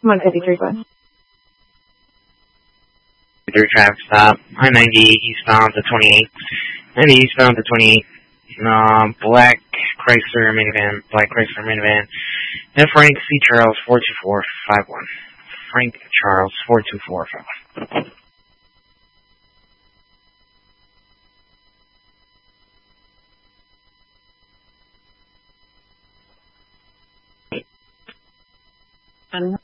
153 bus. 3 traffic stop. I-90 eastbound to 28. 90 eastbound to 28. Black Chrysler minivan. And Frank C. Charles 42451. Frank Charles 42451. I'm